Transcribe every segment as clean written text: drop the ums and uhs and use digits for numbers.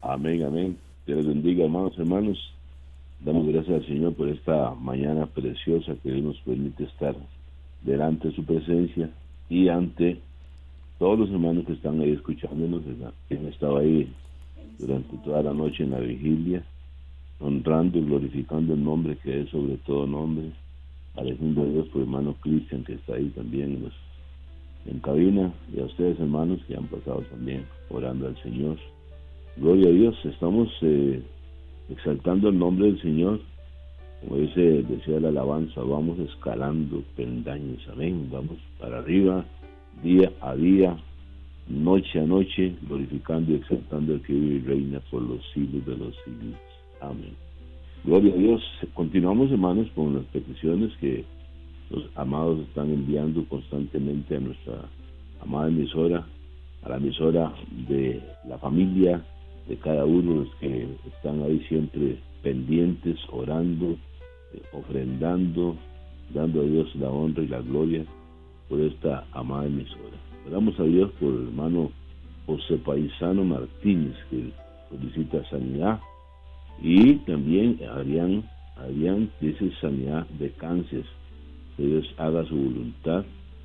Amén, amén. Dios les bendiga, hermanos. Damos gracias al Señor por esta mañana preciosa que Dios nos permite estar delante de su presencia y ante todos los hermanos que están ahí escuchándonos, que han estado ahí durante toda la noche en la vigilia, honrando y glorificando el nombre que es sobre todo nombre, agradeciendo a Dios por el hermano Cristian que está ahí también en cabina, y a ustedes hermanos que han pasado también orando al Señor. Gloria a Dios, estamos exaltando el nombre del Señor, como decía la alabanza, vamos escalando peldaños, amén, vamos para arriba, día a día, noche a noche, glorificando y exaltando al que vive y reina por los siglos de los siglos, amén. Gloria a Dios. Continuamos, hermanos, con las peticiones que los amados están enviando constantemente a nuestra amada emisora, a la emisora de la familia, de cada uno de los que están ahí siempre pendientes, orando, ofrendando, dando a Dios la honra y la gloria por esta amada emisora. Oramos a Dios por el hermano José Paisano Martínez, que solicita sanidad, y también Adrián dice sanidad de cáncer, que Dios haga su voluntad.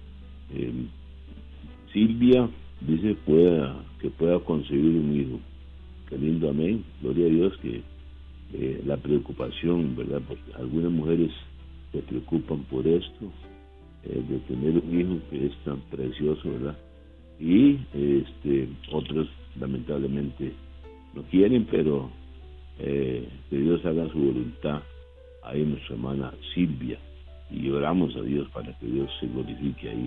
Silvia dice que pueda concebir un hijo. Qué lindo, amén. Gloria a Dios, que la preocupación, ¿verdad? Porque algunas mujeres se preocupan por esto, de tener un hijo que es tan precioso, ¿verdad? Y otros lamentablemente no quieren, pero que Dios haga su voluntad. Ahí nuestra hermana Silvia, y oramos a Dios para que Dios se glorifique ahí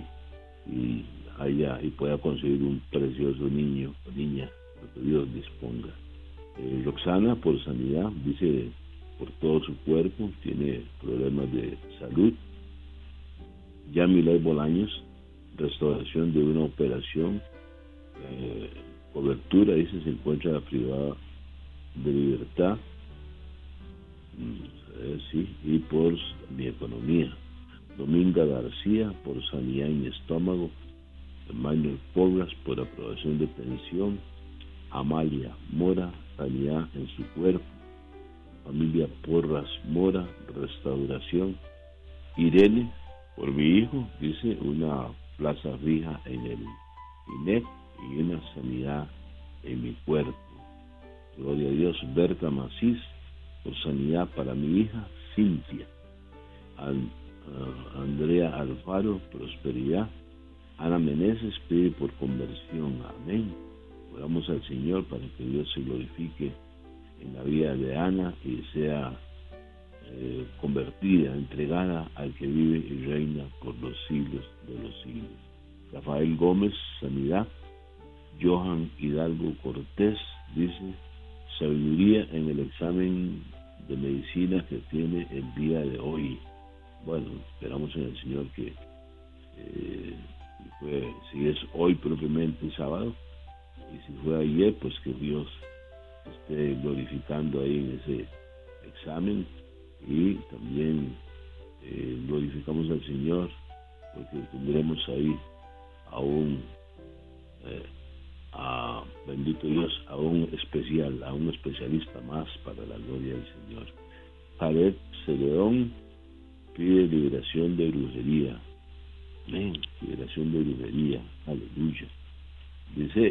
y pueda conseguir un precioso niño o niña, lo que Dios disponga. Roxana, por sanidad, dice por todo su cuerpo, tiene problemas de salud. Yamilay Bolaños, restauración de una operación, cobertura, dice, se encuentra privada de libertad, sí, y por mi economía. Dominga García, por sanidad en estómago. Manuel Porras, por aprobación de pensión. Amalia Mora, sanidad en su cuerpo. Familia Porras Mora, restauración. Irene, por mi hijo, dice, una plaza fija en el INEC y una sanidad en mi cuerpo. Gloria a Dios. Berta Macís, por sanidad para mi hija Cintia. Andrea Alfaro, prosperidad. Ana Meneses pide por conversión, amén. Oramos al Señor para que Dios se glorifique en la vida de Ana y sea convertida, entregada al que vive y reina por los siglos de los siglos. Rafael Gómez, sanidad. Johan Hidalgo Cortés dice, sabiduría en el examen de medicina que tiene el día de hoy. Bueno, esperamos en el Señor que si es hoy propiamente sábado, y si fue ayer, pues que Dios esté glorificando ahí en ese examen, y también glorificamos al Señor porque tendremos ahí bendito Dios, a un especialista más para la gloria del Señor. Jared Celedón pide liberación de brujería. Amén, liberación de brujería, aleluya. Dice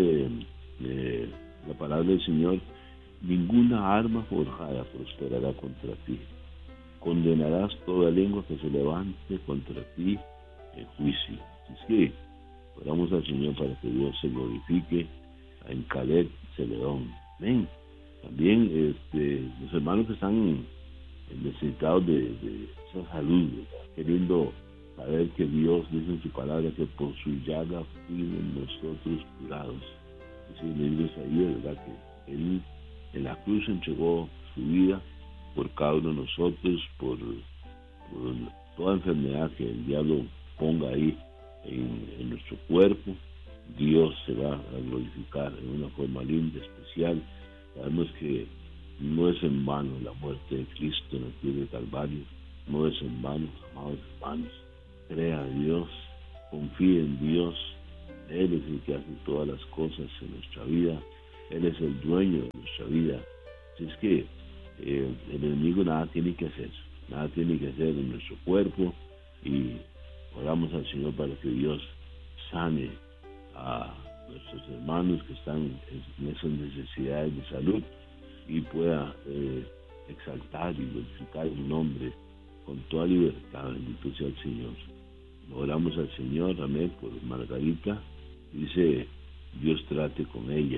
la palabra del Señor, ninguna arma forjada prosperará contra ti. Condenarás toda lengua que se levante contra ti en juicio. Es que oramos al Señor para que Dios se glorifique en Caleb Celedón. Amén. También los hermanos que están necesitados de esa salud, queriendo saber que Dios dice en su palabra que por su llaga fuimos nosotros curados. Dice el libro de Isaías, ¿verdad? Que Él en la cruz entregó su vida por cada uno de nosotros, por toda enfermedad que el diablo ponga ahí en nuestro cuerpo. Dios se va a glorificar en una forma linda, especial. Sabemos que no es en vano la muerte de Cristo en el cruz del Calvario, no es en vano, amados hermanos. Crea a Dios, confíe en Dios. Él es el que hace todas las cosas en nuestra vida. Él es el dueño de nuestra vida. Así es que el enemigo nada tiene que hacer en nuestro cuerpo, y oramos al Señor para que Dios sane a nuestros hermanos que están en esas necesidades de salud, y pueda exaltar y glorificar el nombre con toda libertad. Bendito sea el Señor. Oramos al Señor, amén, por Margarita. Dice, Dios trate con ella.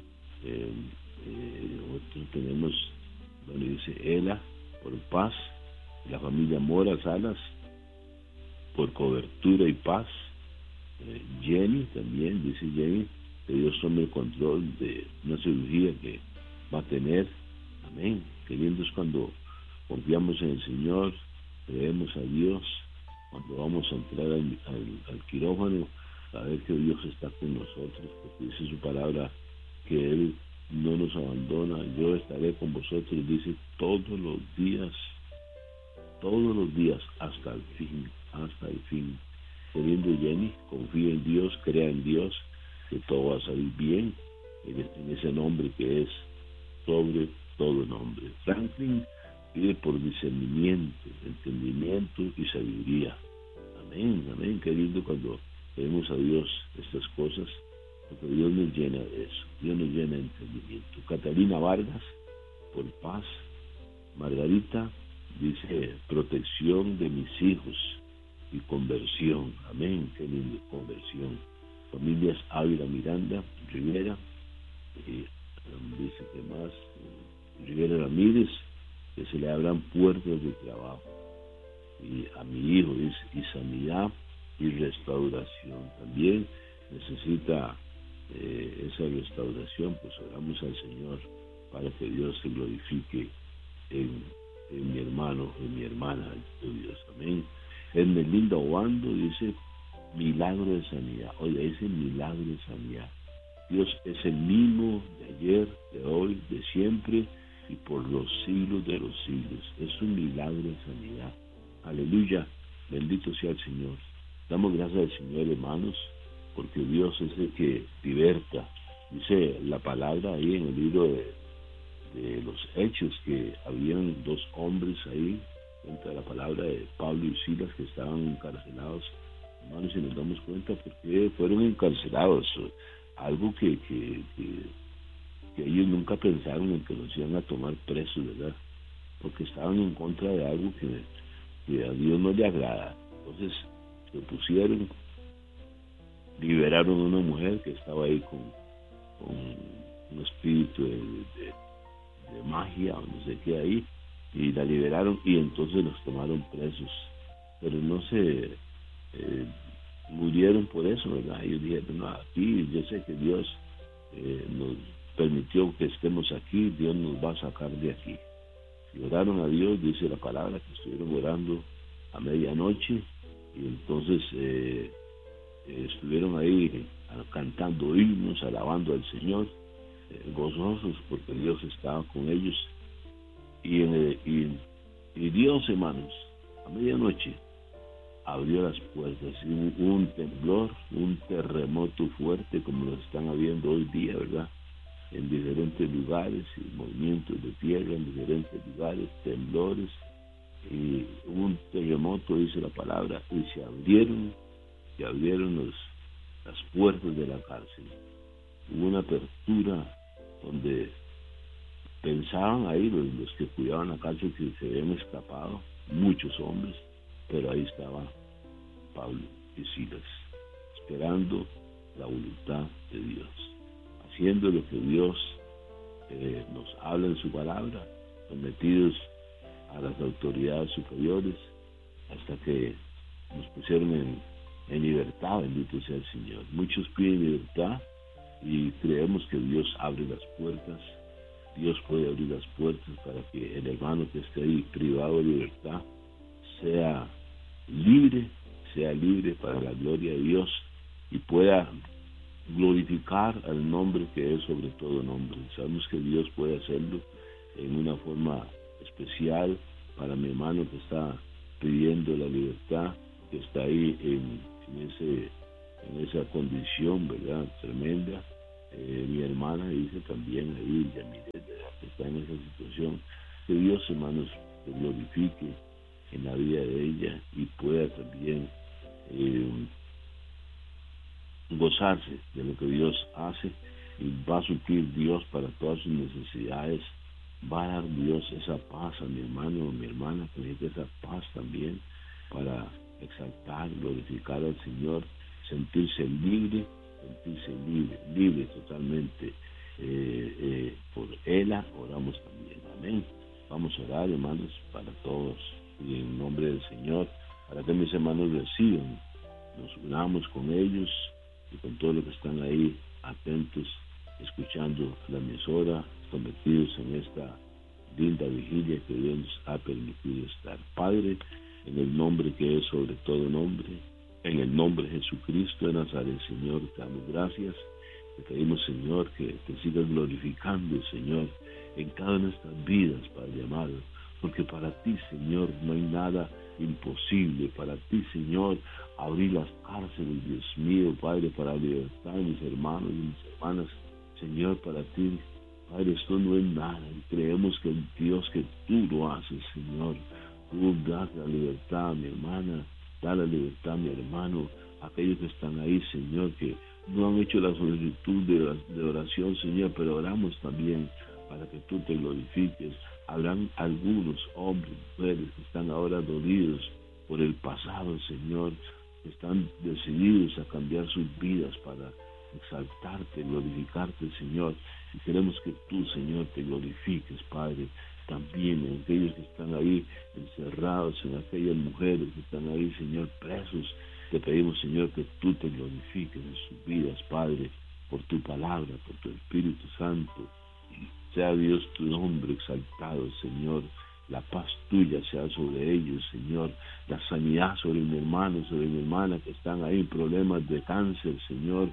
Otro tenemos, dice Ela, por paz. La familia Mora Salas, por cobertura y paz. Jenny también, dice Jenny, que Dios tome el control de una cirugía que va a tener. Amén. Qué lindo es cuando confiamos en el Señor, creemos a Dios, cuando vamos a entrar al quirófano, saber que Dios está con nosotros, porque dice su palabra que Él no nos abandona. Yo estaré con vosotros, dice, todos los días, hasta el fin. Queriendo Jenny, confía en Dios, crea en Dios, que todo va a salir bien, en ese nombre que es sobre todo nombre. Franklin pide por discernimiento, entendimiento y sabiduría. Amén, amén. Qué lindo cuando pedimos a Dios estas cosas, porque Dios nos llena de eso, Dios nos llena de entendimiento. Catalina Vargas, por paz. Margarita dice, protección de mis hijos y conversión. Amén, qué lindo, conversión. Familias Ávila Miranda Rivera, dice que más, Rivera Ramírez, que se le abran puertas de trabajo. Y a mi hijo dice, y sanidad y restauración. También necesita esa restauración, pues oramos al Señor para que Dios se glorifique en mi hermano, en mi hermana, Dios. Amén. Hermelinda Obando dice, milagro de sanidad. Oye, ese milagro de sanidad. Dios es el mismo de ayer, de hoy, de siempre y por los siglos de los siglos. Es un milagro de sanidad. Aleluya, bendito sea el Señor. Damos gracias al Señor, hermanos, porque Dios es el que liberta. Dice la palabra ahí en el libro de los Hechos, que habían 2 hombres ahí, dentro de la palabra de Pablo y Silas, que estaban encarcelados. Hermanos, si nos damos cuenta, porque fueron encarcelados, algo que ellos nunca pensaron en que los iban a tomar presos, ¿verdad? Porque estaban en contra de algo que a Dios no le agrada. Entonces se pusieron, liberaron a una mujer que estaba ahí con un espíritu de magia o no sé qué ahí, y la liberaron, y entonces los tomaron presos, pero no se murieron por eso, ¿verdad? Ellos dijeron, no, aquí yo sé que Dios nos permitió que estemos aquí, Dios nos va a sacar de aquí. Y oraron a Dios, dice la palabra, que estuvieron orando a medianoche, y entonces estuvieron ahí cantando himnos, alabando al Señor, gozosos porque Dios estaba con ellos. Y Dios, hermanos, a medianoche abrió las puertas, y un temblor, un terremoto fuerte como lo están habiendo hoy día, ¿verdad? En diferentes lugares, y movimientos de tierra en diferentes lugares, temblores, y hubo un terremoto, dice la palabra, y se abrieron las puertas de la cárcel. Hubo una apertura donde pensaban ahí los que cuidaban la cárcel que se habían escapado, muchos hombres, pero ahí estaba Pablo y Silas, esperando la voluntad de Dios, haciendo lo que Dios nos habla en su palabra, sometidos a las autoridades superiores, hasta que nos pusieron en libertad. Bendito sea el Señor. Muchos piden libertad y creemos que Dios abre las puertas. Dios puede abrir las puertas para que el hermano que esté ahí privado de libertad sea libre para la gloria de Dios, y pueda glorificar al nombre que es sobre todo nombre. Sabemos que Dios puede hacerlo en una forma especial para mi hermano que está pidiendo la libertad, que está ahí en esa condición, ¿verdad?, tremenda. mi hermana dice también ahí, Yamilet, que está en esa situación, que Dios, hermanos, se glorifique en la vida de ella y pueda también gozarse de lo que Dios hace, y va a suplir Dios para todas sus necesidades. Va a dar Dios esa paz a mi hermano o mi hermana, que necesita esa paz también para exaltar, glorificar al Señor, sentirse libre totalmente. Por ella oramos también, amén. Vamos a orar, hermanos, para todos y en nombre del Señor, para que mis hermanos reciban, nos unamos con ellos y con todos los que están ahí atentos, escuchando la emisora, convertidos en esta linda vigilia que Dios nos ha permitido estar. Padre, en el nombre que es sobre todo nombre, en el nombre de Jesucristo de Nazaret, Señor, te damos gracias. Te pedimos, Señor, que te sigas glorificando, Señor, en cada una de nuestras vidas, Padre amado, porque para ti, Señor, no hay nada imposible. Para ti, Señor, abrir las cárceles, Dios mío, Padre, para libertar a mis hermanos y mis hermanas. Señor, para ti, Padre, esto no es nada. Y creemos que el Dios, que tú lo haces, Señor. Tú das la libertad a mi hermana, da la libertad a mi hermano, a aquellos que están ahí, Señor, que no han hecho la solicitud de oración, Señor, pero oramos también para que tú te glorifiques. Habrán algunos hombres, mujeres que están ahora dolidos por el pasado, Señor, que están decididos a cambiar sus vidas para exaltarte, glorificarte, Señor. Y queremos que tú, Señor, te glorifiques, Padre, también en aquellos que están ahí encerrados, en aquellas mujeres que están ahí, Señor, presos. Te pedimos, Señor, que tú te glorifiques en sus vidas, Padre, por tu palabra, por tu Espíritu Santo. Sea Dios tu nombre exaltado, Señor. La paz tuya sea sobre ellos, Señor. La sanidad sobre mi hermano, sobre mi hermana que están ahí en problemas de cáncer, Señor.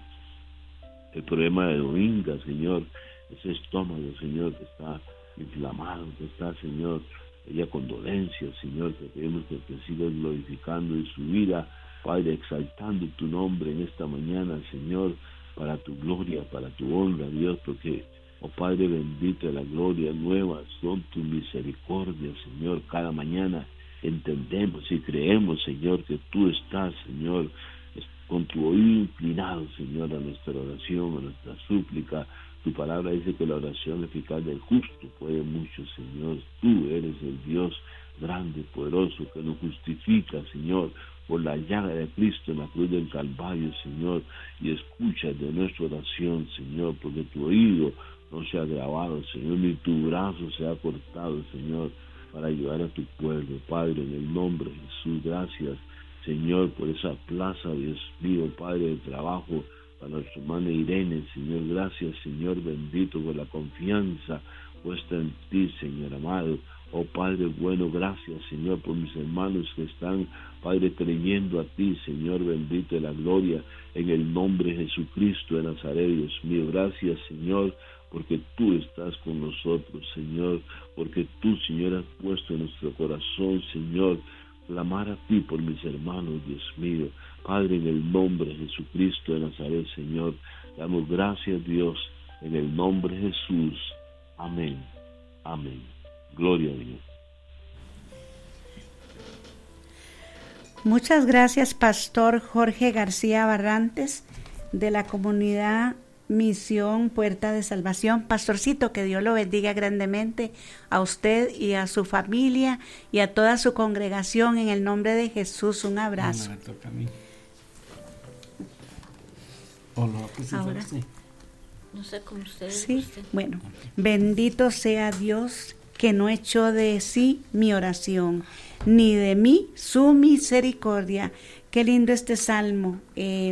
El problema de Dominga, Señor. Ese estómago, Señor, que está inflamado, que está, Señor, ella con dolencias, Señor. Te pedimos que te sigas glorificando en su vida, Padre, exaltando tu nombre en esta mañana, Señor, para tu gloria, para tu honra, Dios, porque oh Padre bendito, la gloria nueva son tus misericordias, Señor. Cada mañana entendemos y creemos, Señor, que tú estás, Señor, con tu oído inclinado, Señor, a nuestra oración, a nuestra súplica. Tu palabra dice que la oración eficaz del justo puede mucho, Señor. Tú eres el Dios grande, poderoso, que nos justifica, Señor, por la llaga de Cristo en la cruz del Calvario, Señor. Y escucha de nuestra oración, Señor, porque tu oído no se ha grabado, Señor, ni tu brazo se ha cortado, Señor, para ayudar a tu pueblo. Padre, en el nombre de Jesús, gracias, Señor, por esa plaza, Dios mío, Padre, de trabajo para nuestra hermana Irene, Señor. Gracias, Señor bendito, por la confianza puesta en ti, Señor amado. Oh Padre bueno, gracias, Señor, por mis hermanos que están, Padre, creyendo a ti, Señor bendito de la gloria, en el nombre de Jesucristo de Nazaret, Dios mío. Gracias, Señor, porque tú estás con nosotros, Señor, porque tú, Señor, has puesto en nuestro corazón, Señor, clamar a ti por mis hermanos, Dios mío. Padre, en el nombre de Jesucristo de Nazaret, Señor, damos gracias, Dios, en el nombre de Jesús. Amén. Amén. Gloria a Dios. Muchas gracias, Pastor Jorge García Barrantes, de la comunidad Misión Puerta de Salvación. Pastorcito, que Dios lo bendiga grandemente a usted y a su familia y a toda su congregación, en el nombre de Jesús. Un abrazo. Me toca a mí. ¿O lo ahora sí? No sé cómo ustedes. Sí, bueno. Bendito sea Dios, que no echó de sí mi oración, ni de mí su misericordia. Qué lindo este salmo.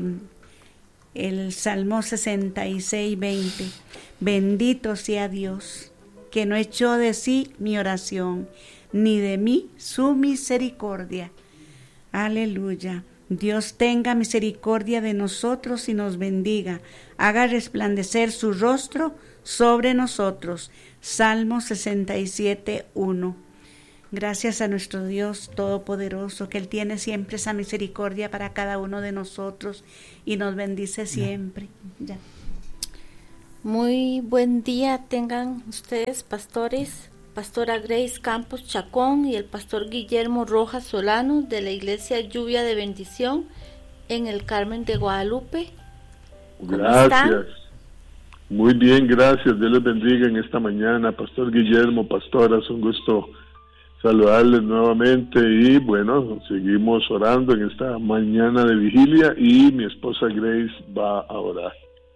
El Salmo 66, 20. Bendito sea Dios, que no echó de sí mi oración, ni de mí su misericordia. Aleluya. Dios tenga misericordia de nosotros y nos bendiga. Haga resplandecer su rostro sobre nosotros. Salmo 67, 1. Gracias a nuestro Dios Todopoderoso, que Él tiene siempre esa misericordia para cada uno de nosotros y nos bendice siempre. Ya. Muy buen día tengan ustedes, pastores, pastora Grace Campos Chacón y el pastor Guillermo Rojas Solano de la iglesia Lluvia de Bendición en el Carmen de Guadalupe. ¿Cómo están? Gracias. Muy bien, gracias. Dios les bendiga en esta mañana. Pastor Guillermo, pastora, es un gusto saludarles nuevamente y bueno, seguimos orando en esta mañana de vigilia y mi esposa Grace va a orar.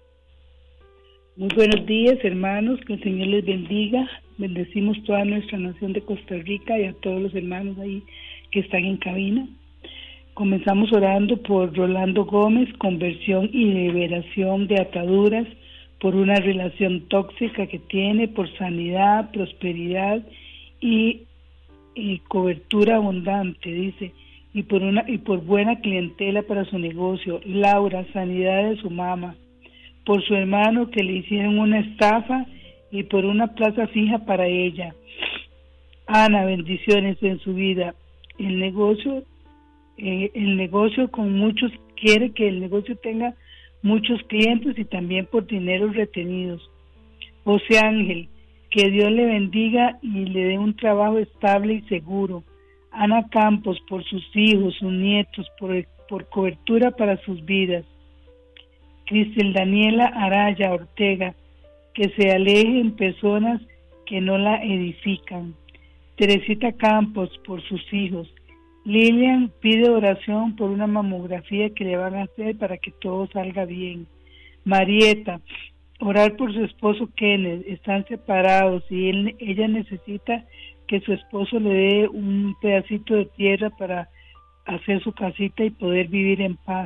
Muy buenos días, hermanos, que el Señor les bendiga. Bendecimos toda nuestra nación de Costa Rica y a todos los hermanos ahí que están en cabina. Comenzamos orando por Rolando Gómez, conversión y liberación de ataduras, por una relación tóxica que tiene, por sanidad, prosperidad y cobertura abundante, dice, y por buena clientela para su negocio. Laura, sanidad de su mamá, por su hermano que le hicieron una estafa y por una plaza fija para ella. Ana, bendiciones en su vida. El negocio con muchos, quiere que el negocio tenga muchos clientes y también por dineros retenidos. José Ángel, que Dios le bendiga y le dé un trabajo estable y seguro. Ana Campos, por sus hijos, sus nietos, por cobertura para sus vidas. Cristel Daniela Araya Ortega, que se alejen personas que no la edifican. Teresita Campos, por sus hijos. Lilian pide oración por una mamografía que le van a hacer para que todo salga bien. Marieta, orar por su esposo Kenneth, están separados y ella necesita que su esposo le dé un pedacito de tierra para hacer su casita y poder vivir en paz.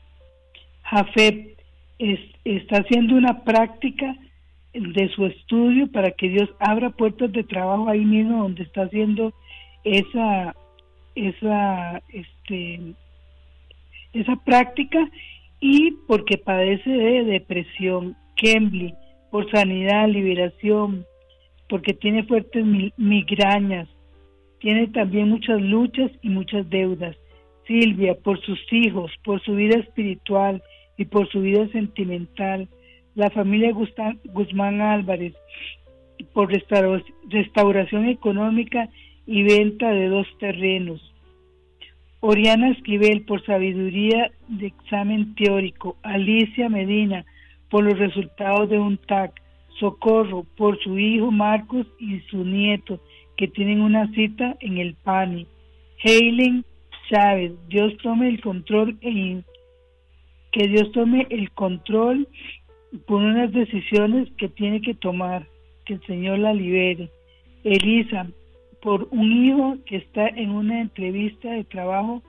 Jafet está haciendo una práctica de su estudio para que Dios abra puertas de trabajo ahí mismo donde está haciendo esa práctica, y porque padece de depresión. Kembly, por sanidad, liberación, porque tiene fuertes migrañas, tiene también muchas luchas y muchas deudas. Silvia, por sus hijos, por su vida espiritual y por su vida sentimental. La familia Guzmán Álvarez, por restauración económica y venta de 2 terrenos. Oriana Esquivel, por sabiduría de examen teórico. Alicia Medina, por los resultados de un TAC. Socorro, por su hijo Marcos y su nieto, que tienen una cita en el PANI. Heilen Chávez, Dios tome el control que Dios tome el control por unas decisiones que tiene que tomar, que el Señor la libere. Elisa, por un hijo que está en una entrevista de trabajo,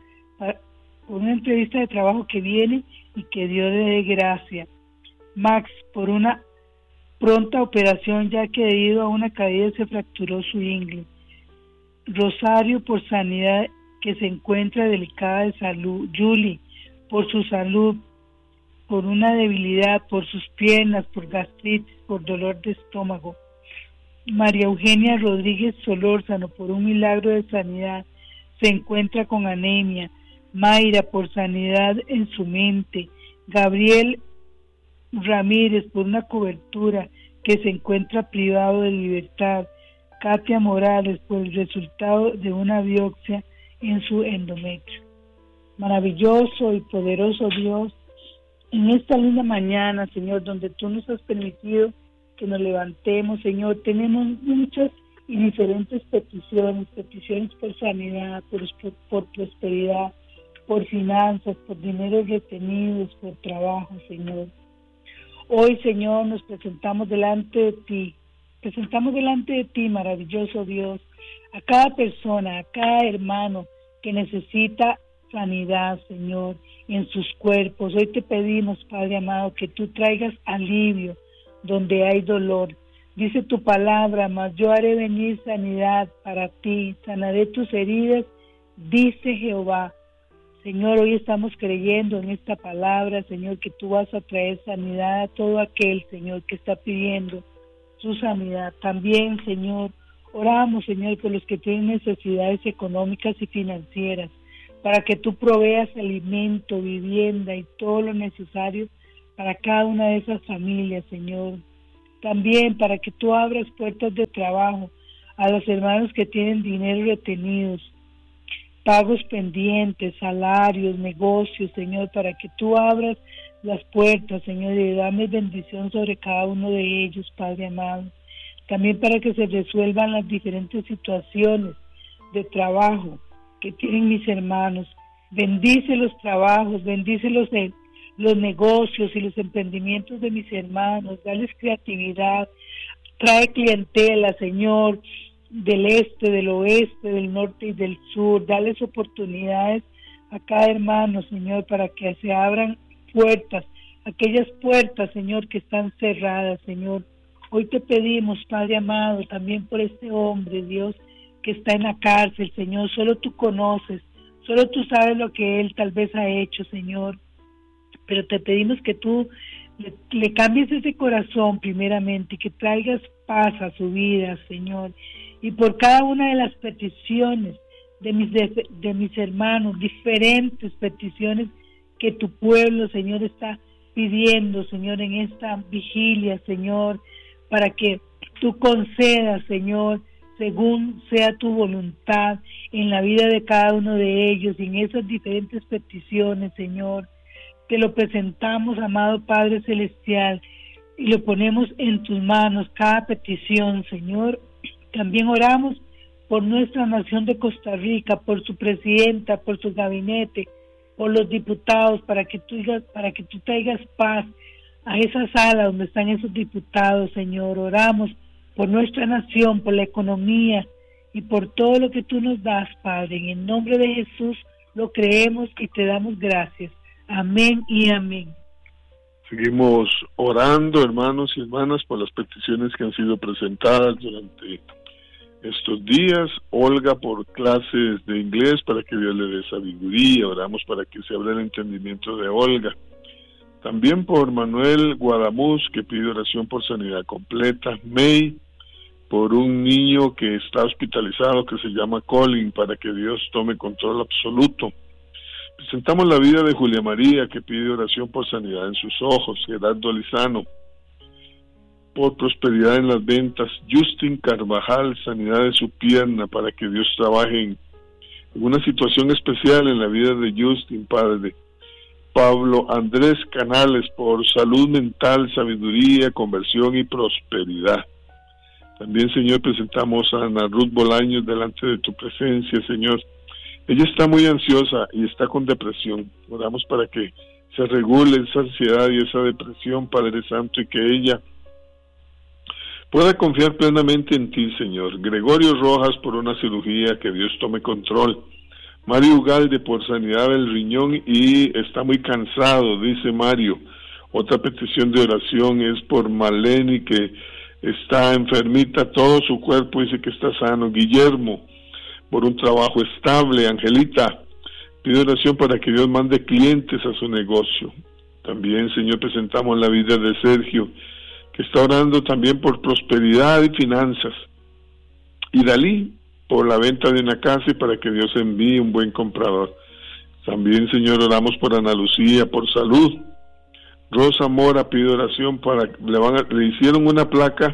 que viene y que Dios le dé gracia. Max, por una pronta operación, ya que debido a una caída se fracturó su ingle. Rosario, por sanidad, que se encuentra delicada de salud. Julie, por su salud, por una debilidad, por sus piernas, por gastritis, por dolor de estómago. María Eugenia Rodríguez Solórzano, por un milagro de sanidad, se encuentra con anemia. Mayra, por sanidad en su mente. Gabriel Ramírez, por una cobertura, que se encuentra privado de libertad. Katia Morales, por el resultado de una biopsia en su endometrio. Maravilloso y poderoso Dios, en esta linda mañana, Señor, donde tú nos has permitido que nos levantemos, Señor, tenemos muchas y diferentes peticiones por sanidad, por prosperidad, por finanzas, por dineros retenidos, por trabajo, Señor. Hoy, Señor, nos presentamos delante de ti, maravilloso Dios, a cada persona, a cada hermano que necesita sanidad, Señor, en sus cuerpos. Hoy te pedimos, Padre amado, que tú traigas alivio donde hay dolor. Dice tu palabra, mas yo haré venir sanidad para ti, sanaré tus heridas, dice Jehová. Señor, hoy estamos creyendo en esta palabra, Señor, que tú vas a traer sanidad a todo aquel, Señor, que está pidiendo su sanidad. También, Señor, oramos, Señor, por los que tienen necesidades económicas y financieras, para que tú proveas alimento, vivienda y todo lo necesario para cada una de esas familias, Señor. También para que tú abras puertas de trabajo a los hermanos que tienen dinero retenidos, pagos pendientes, salarios, negocios, Señor, para que tú abras las puertas, Señor, y dame bendición sobre cada uno de ellos, Padre amado. También para que se resuelvan las diferentes situaciones de trabajo que tienen mis hermanos. Bendice los trabajos, bendice los negocios y los emprendimientos de mis hermanos, dales creatividad, trae clientela, Señor, del este, del oeste, del norte y del sur, dales oportunidades a cada hermano, Señor, para que se abran puertas, aquellas puertas, Señor, que están cerradas, Señor. Hoy te pedimos, Padre amado, también por este hombre, Dios, que está en la cárcel, Señor, solo tú conoces, solo tú sabes lo que él tal vez ha hecho, Señor, pero te pedimos que tú le cambies ese corazón primeramente y que traigas paz a su vida, Señor, y por cada una de las peticiones de mis hermanos, diferentes peticiones que tu pueblo, Señor, está pidiendo, Señor, en esta vigilia, Señor, para que tú concedas, Señor, según sea tu voluntad en la vida de cada uno de ellos y en esas diferentes peticiones, Señor. Te lo presentamos, amado Padre Celestial, y lo ponemos en tus manos, cada petición, Señor. También oramos por nuestra nación de Costa Rica, por su presidenta, por su gabinete, por los diputados, para que tú traigas paz a esa sala donde están esos diputados, Señor. Oramos por nuestra nación, por la economía y por todo lo que tú nos das, Padre. En el nombre de Jesús lo creemos y te damos gracias. Amén y amén. Seguimos orando, hermanos y hermanas, por las peticiones que han sido presentadas durante estos días. Olga por clases de inglés para que Dios le dé sabiduría. Oramos para que se abra el entendimiento de Olga. También por Manuel Guadamuz, que pide oración por sanidad completa. May, por un niño que está hospitalizado que se llama Colin, para que Dios tome control absoluto. Presentamos la vida de Julia María, que pide oración por sanidad en sus ojos. Gerardo Lizano, por prosperidad en las ventas. Justin Carvajal, sanidad de su pierna, para que Dios trabaje en una situación especial en la vida de Justin, Padre. Pablo Andrés Canales, por salud mental, sabiduría, conversión y prosperidad. También, Señor, presentamos a Ana Ruth Bolaños delante de tu presencia, Señor. Ella está muy ansiosa y está con depresión. Oramos para que se regule esa ansiedad y esa depresión, Padre Santo, y que ella pueda confiar plenamente en ti, Señor. Gregorio Rojas, por una cirugía, que Dios tome control. Mario Ugalde, por sanidad del riñón y está muy cansado, dice Mario. Otra petición de oración es por Maleni, que está enfermita, todo su cuerpo dice que está sano. Guillermo, por un trabajo estable. Angelita, pide oración para que Dios mande clientes a su negocio. También, Señor, presentamos la vida de Sergio, que está orando también por prosperidad y finanzas. Y Dalí, por la venta de una casa y para que Dios envíe un buen comprador. También, Señor, oramos por Ana Lucía, por salud. Rosa Mora pide oración para le hicieron una placa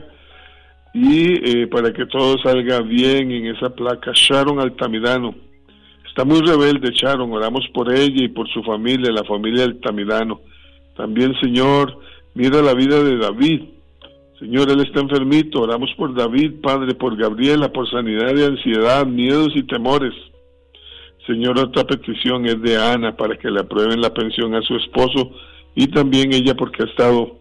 y para que todo salga bien en esa placa. Sharon Altamirano, está muy rebelde Sharon, oramos por ella y por su familia, la familia Altamirano. También, Señor, mira la vida de David. Señor, él está enfermito, oramos por David, Padre, por Gabriela, por sanidad de ansiedad, miedos y temores. Señor, otra petición es de Ana, para que le aprueben la pensión a su esposo, y también ella porque ha estado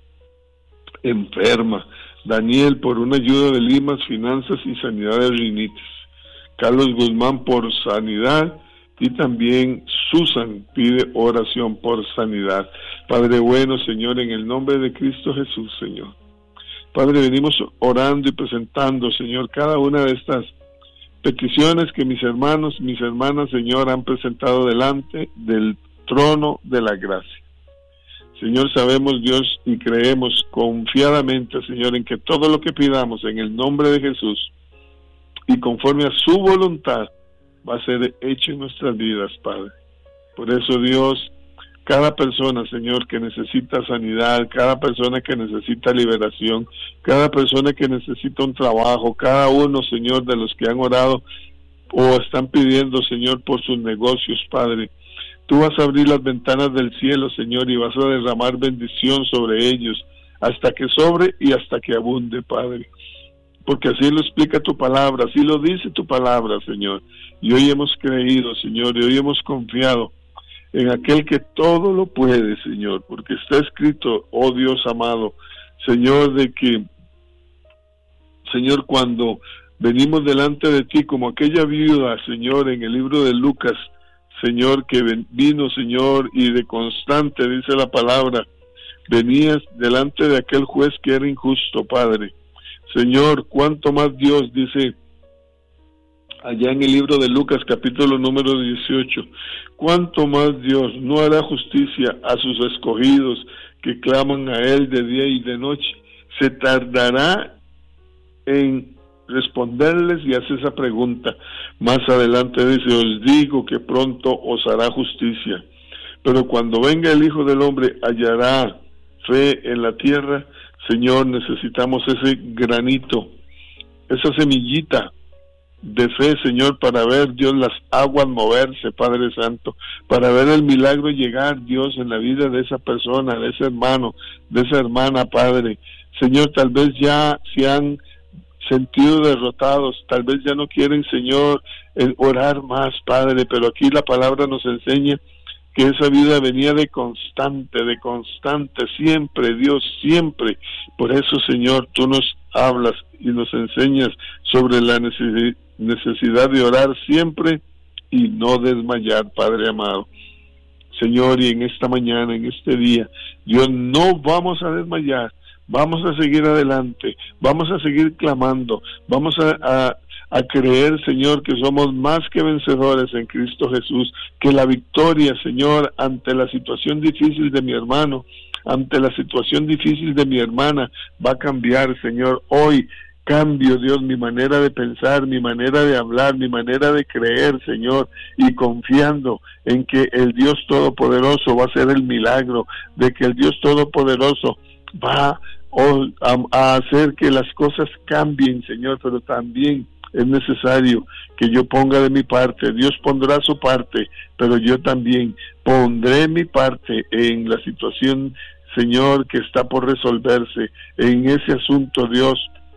enferma. Daniel, por una ayuda de limas, finanzas y sanidad de rinitis. Carlos Guzmán, por sanidad, y también Susan pide oración por sanidad. Padre bueno, Señor, en el nombre de Cristo Jesús, Señor. Padre, venimos orando y presentando, Señor, cada una de estas peticiones que mis hermanos, mis hermanas, Señor, han presentado delante del trono de la gracia. Señor, sabemos, Dios, y creemos confiadamente, Señor, en que todo lo que pidamos en el nombre de Jesús y conforme a su voluntad va a ser hecho en nuestras vidas, Padre. Por eso, Dios, cada persona, Señor, que necesita sanidad, cada persona que necesita liberación, cada persona que necesita un trabajo, cada uno, Señor, de los que han orado o están pidiendo, Señor, por sus negocios, Padre. Tú vas a abrir las ventanas del cielo, Señor, y vas a derramar bendición sobre ellos, hasta que sobre y hasta que abunde, Padre. Porque así lo explica tu palabra, así lo dice tu palabra, Señor. Y hoy hemos creído, Señor, y hoy hemos confiado en aquel que todo lo puede, Señor, porque está escrito, oh Dios amado, Señor, de que, Señor, cuando venimos delante de ti, como aquella viuda, Señor, en el libro de Lucas, Señor, que vino, Señor, y de constante, dice la palabra, venías delante de aquel juez que era injusto, Padre. Señor, cuánto más Dios, dice allá en el libro de Lucas, capítulo número 18, cuánto más Dios no hará justicia a sus escogidos que claman a Él de día y de noche. Se tardará en responderles y hace esa pregunta. Más adelante dice, os digo que pronto os hará justicia. Pero cuando venga el Hijo del Hombre, hallará fe en la tierra. Señor, necesitamos ese granito, esa semillita de fe, Señor, para ver, Dios, las aguas moverse, Padre Santo, para ver el milagro llegar, Dios, en la vida de esa persona, de ese hermano, de esa hermana, Padre. Señor, tal vez ya se han sentido derrotados, tal vez ya no quieren, Señor, orar más, Padre, pero aquí la palabra nos enseña que esa vida venía de constante, siempre, Dios, siempre. Por eso, Señor, tú nos hablas y nos enseñas sobre la necesidad de orar siempre y no desmayar, Padre amado. Señor, y en esta mañana, en este día, Dios, no vamos a desmayar, vamos a seguir adelante, vamos a seguir clamando, vamos a creer, Señor, que somos más que vencedores en Cristo Jesús, que la victoria, Señor, ante la situación difícil de mi hermano, ante la situación difícil de mi hermana, va a cambiar, Señor. Hoy cambio, Dios, mi manera de pensar, mi manera de hablar, mi manera de creer, Señor, y confiando en que el Dios Todopoderoso va a hacer el milagro, de que el Dios Todopoderoso va a hacer que las cosas cambien, Señor, pero también es necesario que yo ponga de mi parte. Dios pondrá su parte, pero yo también pondré mi parte en la situación, Señor, que está por resolverse, en ese asunto, Dios,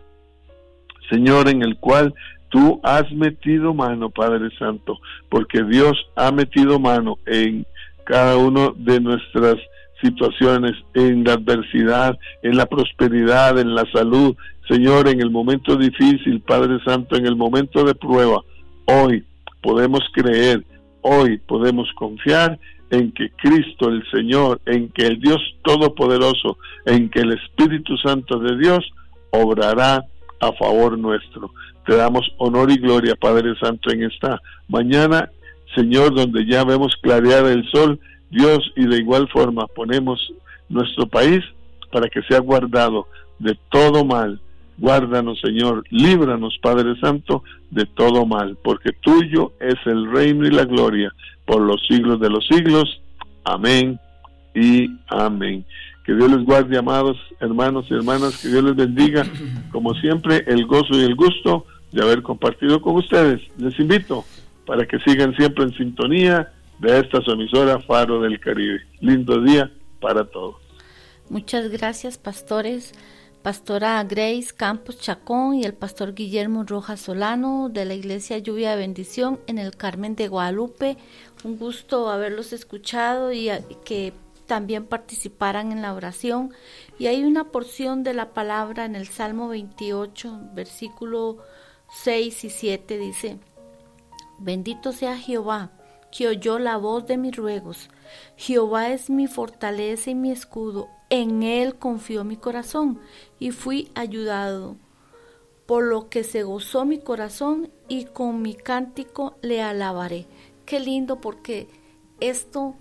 Señor, en el cual tú has metido mano, Padre Santo, porque Dios ha metido mano en cada uno de nuestras situaciones, en la adversidad, en la prosperidad, en la salud, Señor, en el momento difícil, Padre Santo, en el momento de prueba. Hoy podemos creer, hoy podemos confiar en que Cristo el Señor, en que el Dios Todopoderoso, en que el Espíritu Santo de Dios obrará a favor nuestro. Te damos honor y gloria, Padre Santo, en esta mañana, Señor, donde ya vemos clarear el sol, Dios, y de igual forma ponemos nuestro país para que sea guardado de todo mal. Guárdanos, Señor, líbranos, Padre Santo, de todo mal, porque tuyo es el reino y la gloria por los siglos de los siglos. Amén y amén. Que Dios les guarde, amados hermanos y hermanas, que Dios les bendiga. Como siempre, el gozo y el gusto de haber compartido con ustedes. Les invito para que sigan siempre en sintonía de esta su emisora Faro del Caribe. Lindo día para todos. Muchas gracias, pastores. Pastora Grace Campos Chacón y el pastor Guillermo Rojas Solano de la Iglesia Lluvia de Bendición en el Carmen de Guadalupe. Un gusto haberlos escuchado y que también participaran en la oración. Y hay una porción de la palabra en el Salmo 28, versículo 6 y 7, dice: Bendito sea Jehová, que oyó la voz de mis ruegos. Jehová es mi fortaleza y mi escudo. En él confió mi corazón y fui ayudado. Por lo que se gozó mi corazón y con mi cántico le alabaré. Qué lindo, porque esto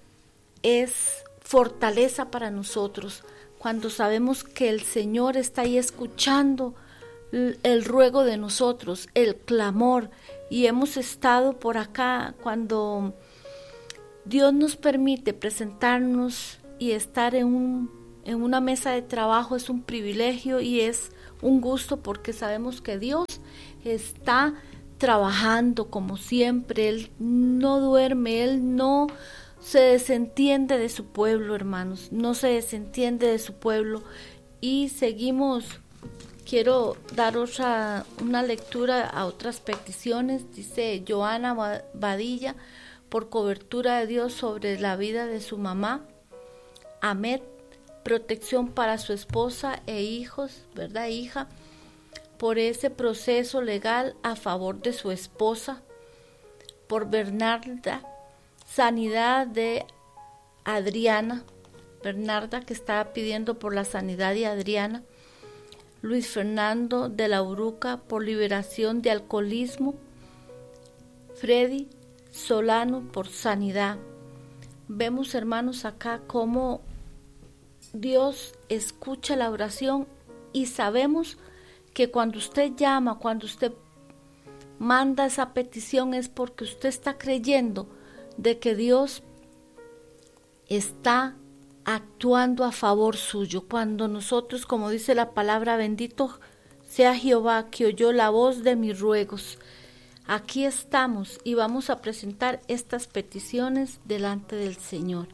es fortaleza para nosotros. Cuando sabemos que el Señor está ahí escuchando el ruego de nosotros, el clamor. Y hemos estado por acá cuando Dios nos permite presentarnos y estar en una mesa de trabajo. Es un privilegio y es un gusto, porque sabemos que Dios está trabajando como siempre. Él no duerme, Él no se desentiende de su pueblo, hermanos, no se desentiende de su pueblo. Y seguimos. Quiero dar una lectura a otras peticiones. Dice Joana Badilla, por cobertura de Dios sobre la vida de su mamá. Ahmed, protección para su esposa e hijos, ¿verdad, hija? Por ese proceso legal a favor de su esposa. Por Bernarda, sanidad de Adriana. Bernarda, que estaba pidiendo por la sanidad de Adriana. Luis Fernando de la Uruca, por liberación de alcoholismo. Freddy Solano, por sanidad. Vemos, hermanos, acá cómo Dios escucha la oración, y sabemos que cuando usted llama, cuando usted manda esa petición, es porque usted está creyendo de que Dios está actuando a favor suyo. Cuando nosotros, como dice la palabra, bendito sea Jehová que oyó la voz de mis ruegos. Aquí estamos y vamos a presentar estas peticiones delante del Señor.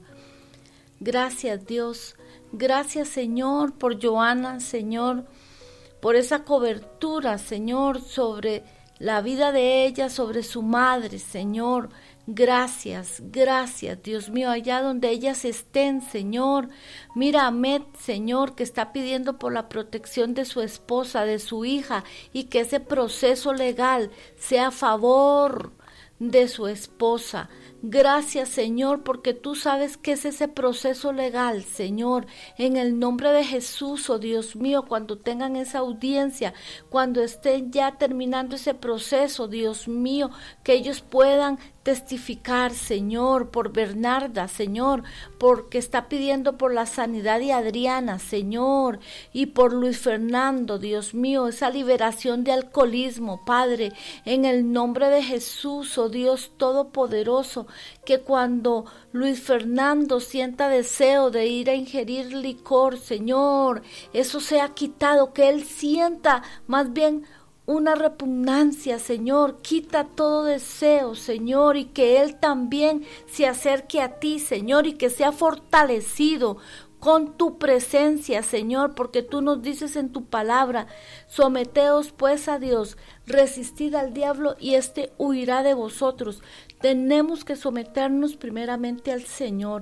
Gracias, Dios. Gracias, Señor, por Joana, Señor, por esa cobertura, Señor, sobre la vida de ella, sobre su madre, Señor. Gracias, gracias, Dios mío, allá donde ellas estén, Señor. Mira a Ahmed, Señor, que está pidiendo por la protección de su esposa, de su hija, y que ese proceso legal sea a favor de su esposa. Gracias, Señor, porque tú sabes qué es ese proceso legal, Señor. En el nombre de Jesús, oh Dios mío, cuando tengan esa audiencia, cuando estén ya terminando ese proceso, Dios mío, que ellos puedan testificar, Señor, por Bernarda, Señor, porque está pidiendo por la sanidad de Adriana, Señor, y por Luis Fernando, Dios mío, esa liberación de alcoholismo, Padre, en el nombre de Jesús, oh Dios Todopoderoso, que cuando Luis Fernando sienta deseo de ir a ingerir licor, Señor, eso sea quitado, que él sienta más bien una repugnancia, Señor. Quita todo deseo, Señor, y que él también se acerque a ti, Señor, y que sea fortalecido con tu presencia, Señor, porque tú nos dices en tu palabra: someteos pues a Dios, resistid al diablo y éste huirá de vosotros. Tenemos que someternos primeramente al Señor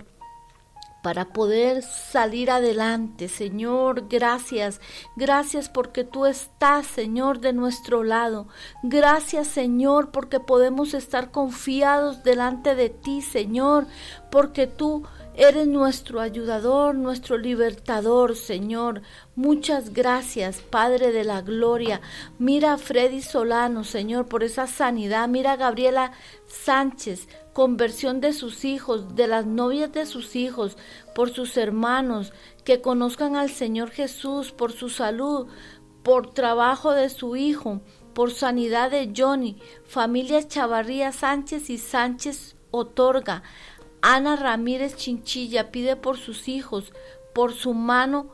para poder salir adelante, Señor. Gracias, gracias porque tú estás, Señor, de nuestro lado. Gracias, Señor, porque podemos estar confiados delante de ti, Señor, porque tú eres nuestro ayudador, nuestro libertador, Señor. Muchas gracias, Padre de la gloria. Mira a Freddy Solano, Señor, por esa sanidad. Mira a Gabriela Sánchez, conversión de sus hijos, de las novias de sus hijos, por sus hermanos, que conozcan al Señor Jesús, por su salud, por trabajo de su hijo, por sanidad de Johnny, familia Chavarría Sánchez y Sánchez Otorga. Ana Ramírez Chinchilla pide por sus hijos, por su mano,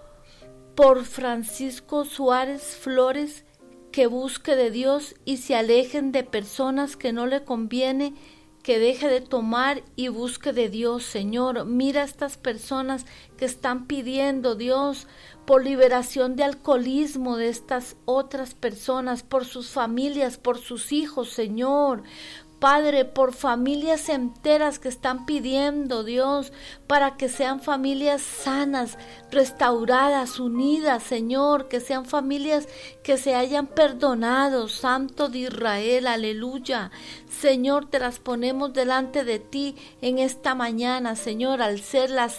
por Francisco Suárez Flores, que busque de Dios y se alejen de personas que no le conviene, que deje de tomar y busque de Dios, Señor. Mira a estas personas que están pidiendo, Dios, por liberación de alcoholismo de estas otras personas, por sus familias, por sus hijos, Señor. Padre, por familias enteras que están pidiendo, Dios, para que sean familias sanas, restauradas, unidas, Señor, que sean familias que se hayan perdonado, Santo de Israel, aleluya. Señor, te las ponemos delante de ti en esta mañana, Señor, al ser las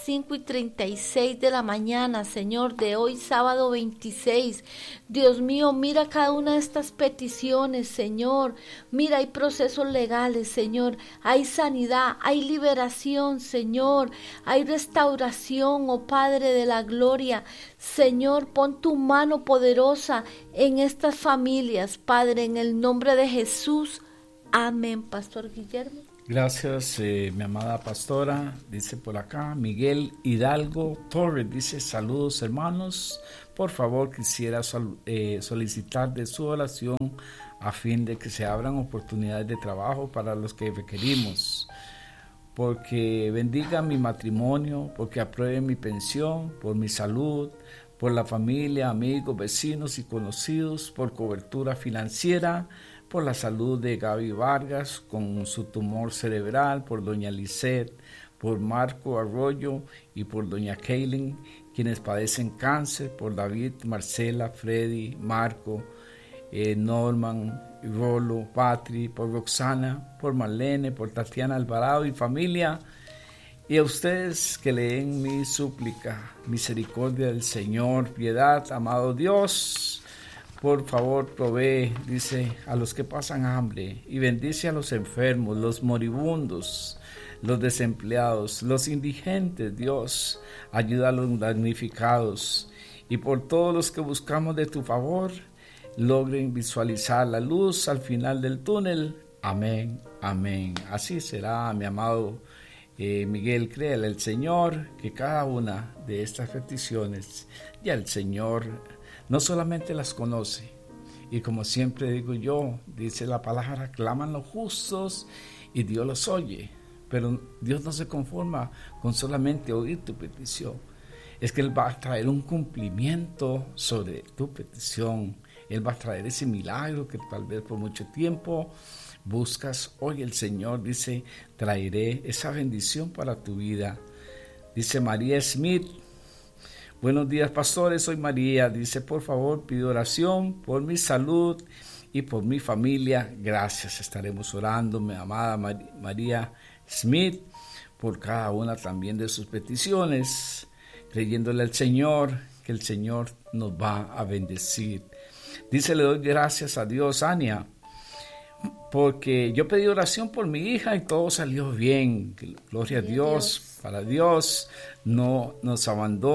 5:36 de la mañana, Señor, de hoy, sábado 26. Dios mío, mira cada una de estas peticiones, Señor. Mira, hay procesos legales, Señor. Hay sanidad, hay liberación, Señor. Hay restauración, oh Padre de la gloria. Señor, pon tu mano poderosa en estas familias, Padre, en el nombre de Jesús. Amén, Pastor Guillermo. Gracias, mi amada pastora. Dice por acá Miguel Hidalgo Torres, dice: saludos hermanos, por favor quisiera solicitar de su oración a fin de que se abran oportunidades de trabajo para los que requerimos, porque bendiga mi matrimonio, porque apruebe mi pensión, por mi salud, por la familia, amigos, vecinos y conocidos, por cobertura financiera, por la salud de Gaby Vargas con su tumor cerebral, por doña Lisette, por Marco Arroyo y por doña Kaylin, quienes padecen cáncer, por David, Marcela, Freddy, Marco, Norman, Rolo, Patri, por Roxana, por Marlene, por Tatiana Alvarado y familia, y a ustedes que leen mi súplica. Misericordia del Señor, piedad, amado Dios, por favor provee, dice, a los que pasan hambre, y bendice a los enfermos, los moribundos, los desempleados, los indigentes. Dios, ayuda a los damnificados, y por todos los que buscamos de tu favor, logren visualizar la luz al final del túnel. Amén, amén. Así será, mi amado Miguel. Créale al Señor que cada una de estas peticiones ya el Señor no solamente las conoce, y como siempre digo yo, dice la palabra, claman los justos y Dios los oye, pero Dios no se conforma con solamente oír tu petición, es que Él va a traer un cumplimiento sobre tu petición. Él va a traer ese milagro que tal vez por mucho tiempo buscas. Hoy el Señor dice: traeré esa bendición para tu vida. Dice María Smith: buenos días pastores, soy María. Dice: por favor pido oración por mi salud y por mi familia. Gracias, estaremos orando, mi amada María Smith, por cada una también de sus peticiones, creyéndole al Señor que el Señor nos va a bendecir. Dice: le doy gracias a Dios, Ania, porque yo pedí oración por mi hija y todo salió bien. Gloria a Dios. Para Dios no nos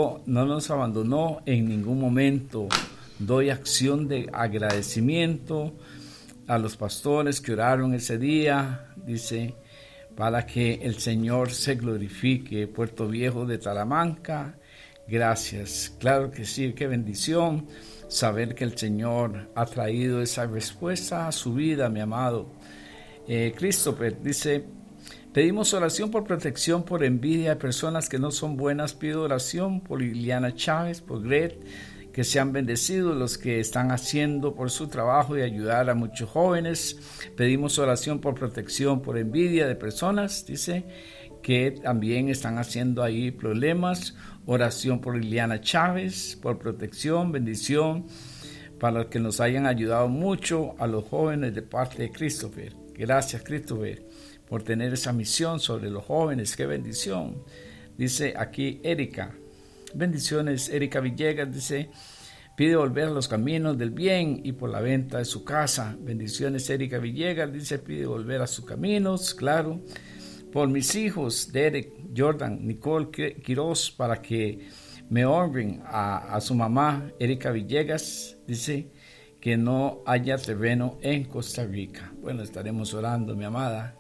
abandonó en ningún momento. Doy acción de agradecimiento a los pastores que oraron ese día, dice, para que el Señor se glorifique. Puerto Viejo de Talamanca, gracias. Claro que sí, qué bendición saber que el Señor ha traído esa respuesta a su vida, mi amado. Christopher dice: pedimos oración por protección por envidia de personas que no son buenas. Pido oración por Liliana Chávez, por Gret, que sean bendecidos los que están haciendo por su trabajo y ayudar a muchos jóvenes. Pedimos oración por protección por envidia de personas, dice, que también están haciendo ahí problemas. Oración por Liliana Chávez, por protección, bendición, para los que nos hayan ayudado mucho a los jóvenes de parte de Christopher. Gracias, Christopher, por tener esa misión sobre los jóvenes. Qué bendición. Dice aquí Erika: bendiciones. Erika Villegas dice: pide volver a los caminos del bien y por la venta de su casa. Bendiciones, Erika Villegas. Dice: pide volver a sus caminos, claro. Por mis hijos, Derek, Jordan, Nicole Quiroz, para que me honren. A su mamá, Erika Villegas, dice que no haya terreno en Costa Rica. Bueno, estaremos orando, mi amada.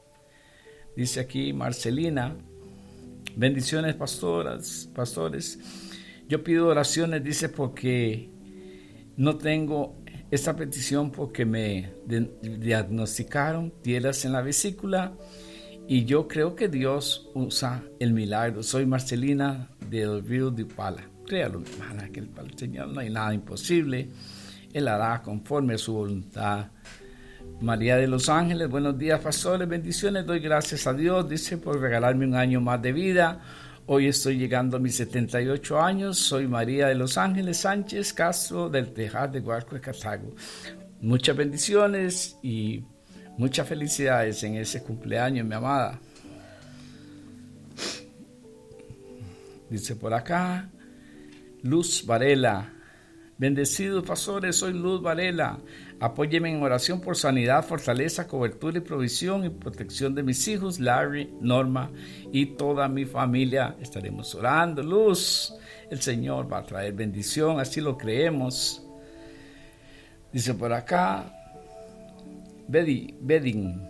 Dice aquí Marcelina: bendiciones, pastores. Yo pido oraciones, dice, porque no tengo esta petición, porque me diagnosticaron tierras en la vesícula y yo creo que Dios usa el milagro. Soy Marcelina de los Ríos de Upala. Créalo, mi hermana, que para el Señor no hay nada imposible. Él hará conforme a su voluntad. María de Los Ángeles: buenos días, pastores, bendiciones. Doy gracias a Dios, dice, por regalarme un año más de vida. Hoy estoy llegando a mis 78 años. Soy María de Los Ángeles Sánchez Castro, del Tejar de Guarco de Cartago. Muchas bendiciones y muchas felicidades en ese cumpleaños, mi amada. Dice por acá Luz Varela: bendecidos pastores, soy Luz Varela. Apóyeme en oración por sanidad, fortaleza, cobertura y provisión y protección de mis hijos, Larry, Norma y toda mi familia. Estaremos orando, Luz. El Señor va a traer bendición, así lo creemos. Dice por acá Bedin: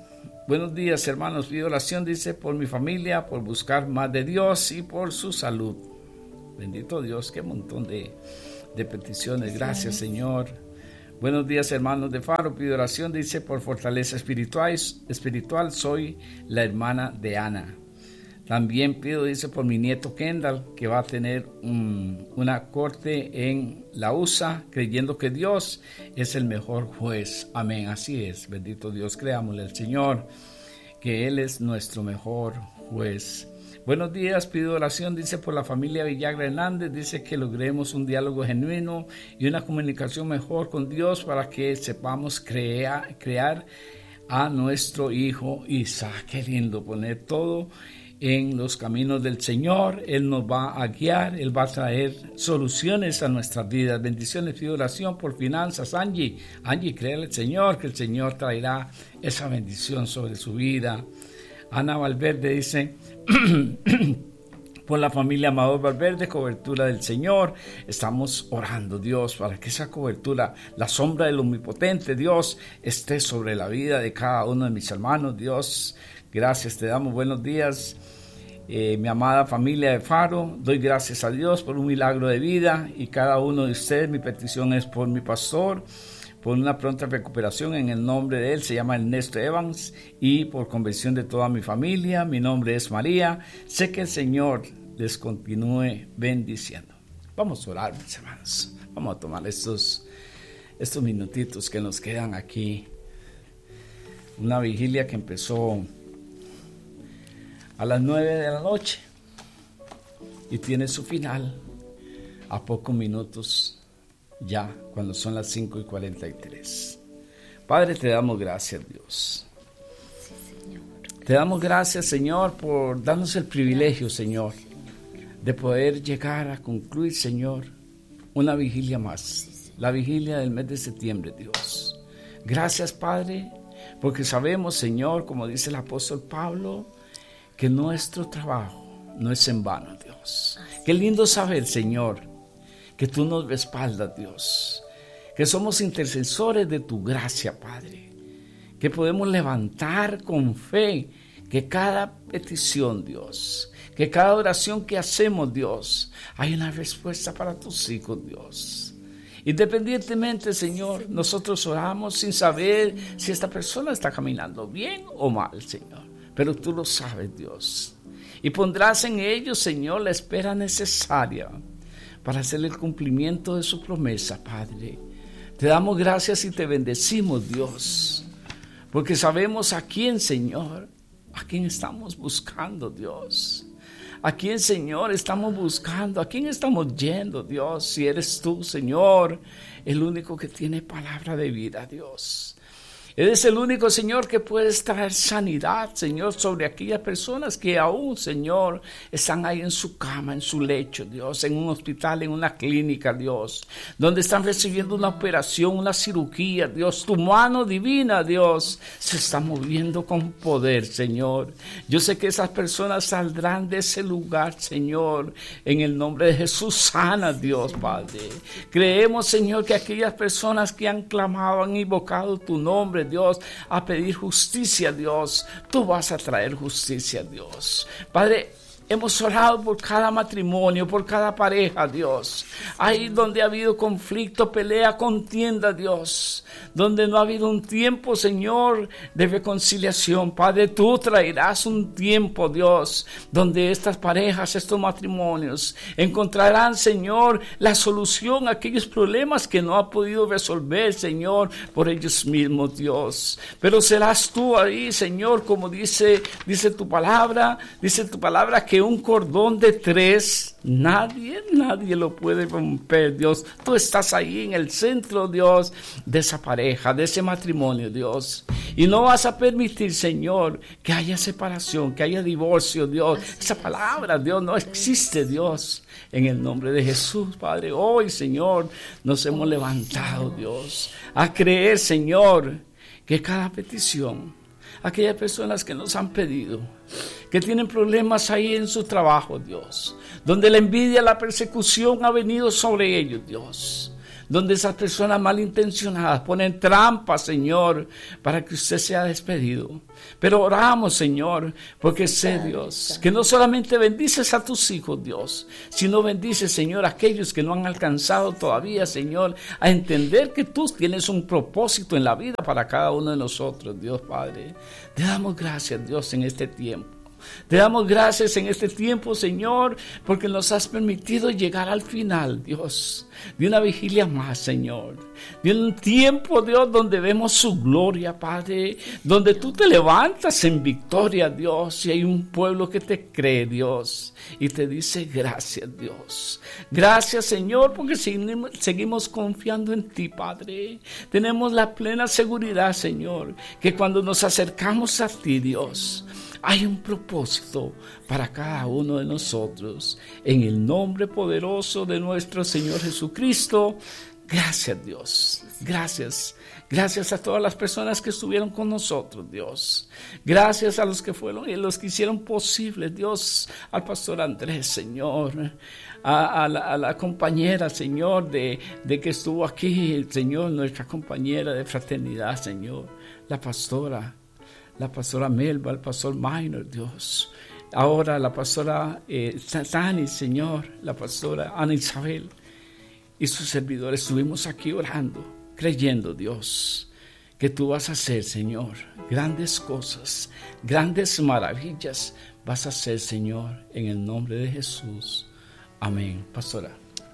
Buenos días, hermanos. Pido oración, dice, por mi familia, por buscar más de Dios y por su salud. Bendito Dios, qué montón de peticiones. Gracias, Señor. Buenos días, hermanos de Faro. Pido oración, dice, por fortaleza espiritual. Soy la hermana de Ana. También pido, dice, por mi nieto Kendall, que va a tener una corte en la USA, creyendo que Dios es el mejor juez. Amén, así es. Bendito Dios, creámosle al Señor, que Él es nuestro mejor juez. Buenos días, pido oración, dice, por la familia Villagra Hernández, dice que logremos un diálogo genuino y una comunicación mejor con Dios para que sepamos crear a nuestro hijo Isaac. Qué lindo poner todo en los caminos del Señor. Él nos va a guiar, Él va a traer soluciones a nuestras vidas. Bendiciones, pido oración por finanzas. Angie, créale al Señor, que el Señor traerá esa bendición sobre su vida. Ana Valverde dice, por la familia Amador Valverde, cobertura del Señor. Estamos orando, Dios, para que esa cobertura, la sombra del Omnipotente, Dios, esté sobre la vida de cada uno de mis hermanos. Dios, gracias, te damos buenos días. Mi amada familia de Faro, doy gracias a Dios por un milagro de vida y cada uno de ustedes. Mi petición es por mi pastor, por una pronta recuperación en el nombre de él, se llama Ernesto Evans, y por conversión de toda mi familia. Mi nombre es María. Sé que el Señor les continúe bendiciendo. Vamos a orar, mis hermanos. Vamos a tomar estos minutitos que nos quedan aquí. Una vigilia que empezó a las 9 de la noche y tiene su final a pocos minutos ya, cuando son las 5:43. Padre, te damos gracias, Dios. Te damos gracias, Señor, por darnos el privilegio, Señor, de poder llegar a concluir, Señor, una vigilia más, la vigilia del mes de septiembre, Dios. Gracias, Padre, porque sabemos, Señor, como dice el apóstol Pablo, que nuestro trabajo no es en vano, Dios. Qué lindo saber, Señor, que tú nos respaldas, Dios, que somos intercesores de tu gracia, Padre, que podemos levantar con fe que cada petición, Dios, que cada oración que hacemos, Dios, hay una respuesta para tus hijos, Dios. Independientemente, Señor, nosotros oramos sin saber si esta persona está caminando bien o mal, Señor. Pero tú lo sabes, Dios, y pondrás en ellos, Señor, la espera necesaria para hacer el cumplimiento de su promesa, Padre. Te damos gracias y te bendecimos, Dios, porque sabemos a quién, Señor, a quién estamos buscando, Dios. ¿A quién, Señor, estamos buscando? ¿A quién estamos yendo, Dios? Si eres tú, Señor, el único que tiene palabra de vida, Dios. Eres el único, Señor, que puedes traer sanidad, Señor, sobre aquellas personas que aún, Señor, están ahí en su cama, en su lecho, Dios, en un hospital, en una clínica, Dios, donde están recibiendo una operación, una cirugía, Dios. Tu mano divina, Dios, se está moviendo con poder, Señor. Yo sé que esas personas saldrán de ese lugar, Señor, en el nombre de Jesús. Sana, Dios, Padre. Creemos, Señor, que aquellas personas que han clamado, han invocado tu nombre, Dios, a pedir justicia, Dios, tú vas a traer justicia, Dios. Padre, hemos orado por cada matrimonio, por cada pareja, Dios. Ahí donde ha habido conflicto, pelea, contienda, Dios. Donde no ha habido un tiempo, Señor, de reconciliación. Padre, tú traerás un tiempo, Dios, donde estas parejas, estos matrimonios, encontrarán, Señor, la solución a aquellos problemas que no ha podido resolver, Señor, por ellos mismos, Dios. Pero serás tú ahí, Señor, como dice tu palabra que un cordón de tres, nadie lo puede romper, Dios. Tú estás ahí en el centro, Dios, de esa pareja, de ese matrimonio, Dios. Y no vas a permitir, Señor, que haya separación, que haya divorcio, Dios. Esa palabra, Dios, no existe, Dios. En el nombre de Jesús, Padre, hoy, Señor, nos hemos levantado, Dios, a creer, Señor, que cada petición, aquellas personas que nos han pedido, que tienen problemas ahí en su trabajo, Dios, donde la envidia, la persecución ha venido sobre ellos, Dios, donde esas personas malintencionadas ponen trampas, Señor, para que usted sea despedido. Pero oramos, Señor, porque sé, Dios, que no solamente bendices a tus hijos, Dios, sino bendices, Señor, a aquellos que no han alcanzado todavía, Señor, a entender que tú tienes un propósito en la vida para cada uno de nosotros, Dios Padre. Te damos gracias, Dios, en este tiempo. Te damos gracias en este tiempo, Señor, porque nos has permitido llegar al final, Dios, de una vigilia más, Señor, de un tiempo, Dios, donde vemos su gloria, Padre, donde tú te levantas en victoria, Dios, y hay un pueblo que te cree, Dios, y te dice gracias, Dios. Gracias, Señor, porque seguimos confiando en ti, Padre. Tenemos la plena seguridad, Señor, que cuando nos acercamos a ti, Dios, hay un propósito para cada uno de nosotros. En el nombre poderoso de nuestro Señor Jesucristo. Gracias, Dios. Gracias. Gracias a todas las personas que estuvieron con nosotros, Dios. Gracias a los que fueron y los que hicieron posible, Dios. Al pastor Andrés, Señor. A la compañera, Señor, de que estuvo aquí, Señor, nuestra compañera de fraternidad, Señor. La pastora Melba, el pastor Minor, Dios. Ahora la pastora Tani, Señor, la pastora Ana Isabel y sus servidores. Estuvimos aquí orando, creyendo, Dios, que tú vas a hacer, Señor, grandes cosas, grandes maravillas. Vas a hacer, Señor, en el nombre de Jesús. Amén. Pastora.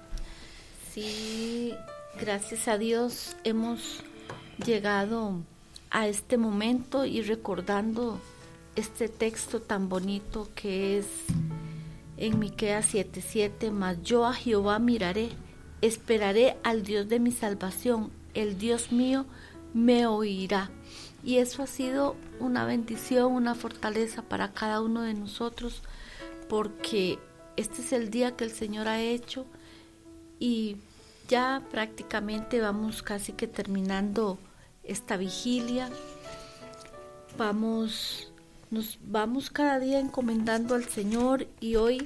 Sí, gracias a Dios hemos llegado a este momento y recordando este texto tan bonito que es en Miqueas 7:7, mas yo a Jehová miraré, esperaré al Dios de mi salvación, el Dios mío me oirá. Y eso ha sido una bendición, una fortaleza para cada uno de nosotros, porque este es el día que el Señor ha hecho y ya prácticamente vamos casi que terminando esta vigilia. Nos vamos cada día encomendando al Señor y hoy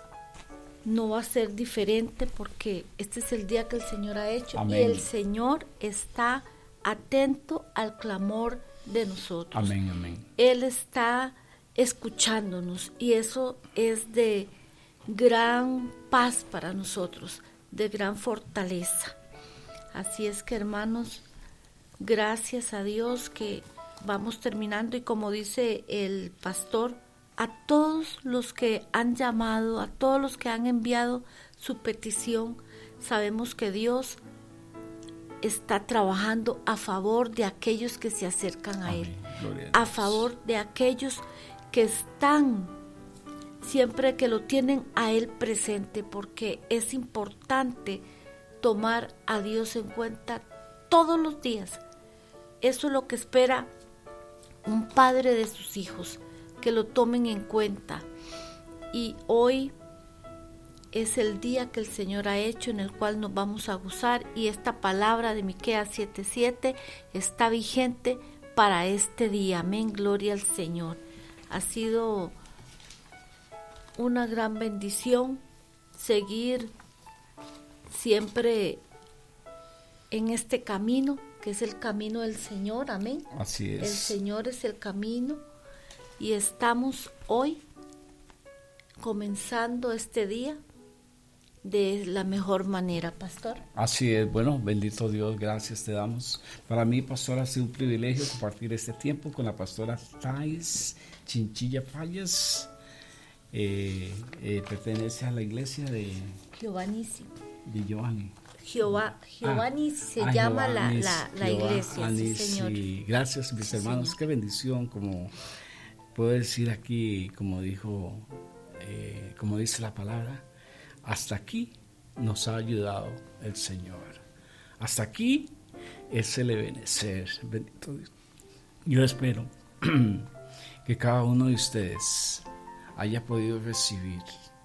no va a ser diferente porque este es el día que el Señor ha hecho. Amén. Y el Señor está atento al clamor de nosotros. Amén, amén. Él está escuchándonos y eso es de gran paz para nosotros, de gran fortaleza. Así es que, hermanos, gracias a Dios que vamos terminando y como dice el pastor, a todos los que han llamado, a todos los que han enviado su petición, sabemos que Dios está trabajando a favor de aquellos que se acercan a Él, a favor de aquellos que están siempre, que lo tienen a Él presente, porque es importante tomar a Dios en cuenta todos los días. Eso es lo que espera un padre de sus hijos, que lo tomen en cuenta. Y hoy es el día que el Señor ha hecho, en el cual nos vamos a gozar, y esta palabra de Miqueas 7:7 está vigente para este día. Amén, gloria al Señor. Ha sido una gran bendición seguir siempre en este camino, que es el camino del Señor. Amén. Así es. El Señor es el camino y estamos hoy comenzando este día de la mejor manera, pastor. Así es. Bueno, bendito Dios, gracias te damos. Para mí, pastor, ha sido un privilegio compartir este tiempo con la pastora Thais Chinchilla Fallas. Pertenece a la iglesia de Giovannici. De Giovanni. Giovanni se llama la iglesia, sí, señor. Sí. Gracias, mis hermanos, señor. Qué bendición, como puedo decir aquí, como dijo, como dice la palabra, hasta aquí nos ha ayudado el Señor. Hasta aquí es el ebenecer. Bendito Dios. Yo espero que cada uno de ustedes haya podido recibir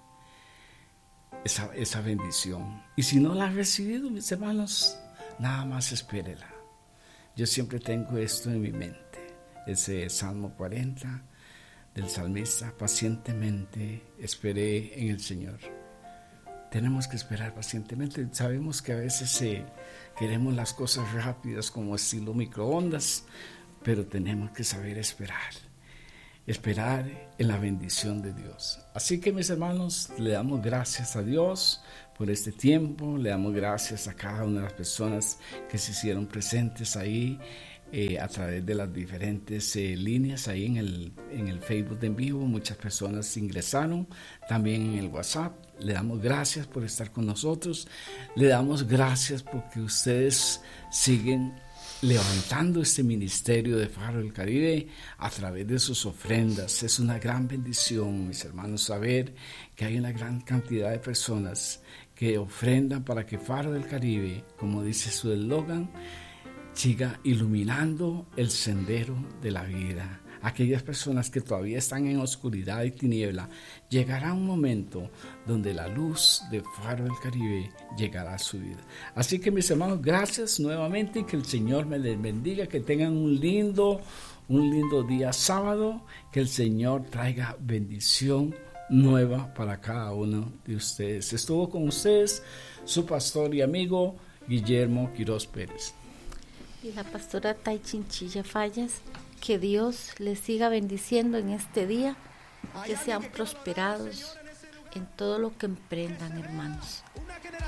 esa bendición. Y si no la ha recibido, mis hermanos, nada más espérela. Yo siempre tengo esto en mi mente, ese Salmo 40 del salmista: pacientemente esperé en el Señor, tenemos que esperar pacientemente. Sabemos que a veces queremos las cosas rápidas como estilo microondas, pero tenemos que saber esperar en la bendición de Dios. Así que, mis hermanos, le damos gracias a Dios por este tiempo, le damos gracias a cada una de las personas que se hicieron presentes ahí a través de las diferentes líneas ahí en el Facebook de en vivo. Muchas personas ingresaron también en el WhatsApp. Le damos gracias por estar con nosotros, le damos gracias porque ustedes siguen levantando este ministerio de Faro del Caribe a través de sus ofrendas. Es una gran bendición, mis hermanos, saber que hay una gran cantidad de personas que ofrendan para que Faro del Caribe, como dice su eslogan, siga iluminando el sendero de la vida. Aquellas personas que todavía están en oscuridad y tiniebla, llegará un momento donde la luz de Faro del Caribe llegará a su vida. Así que, mis hermanos, gracias nuevamente y que el Señor me les bendiga, que tengan un lindo día sábado, que el Señor traiga bendición nueva para cada uno de ustedes. Estuvo con ustedes su pastor y amigo Guillermo Quiroz Pérez y la pastora Tai Chinchilla Fallas. Que Dios les siga bendiciendo en este día, que sean prosperados en todo lo que emprendan, hermanos.